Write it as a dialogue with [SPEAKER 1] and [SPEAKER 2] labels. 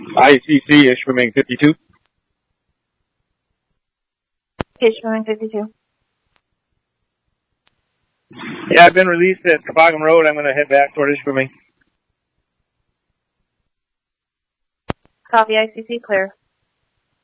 [SPEAKER 1] ICC, Ishpeming 52.
[SPEAKER 2] Ishpeming 52.
[SPEAKER 1] Yeah, I've been released at Toboggan Road. I'm going to head back toward Ishpeming.
[SPEAKER 2] Copy, ICC, clear.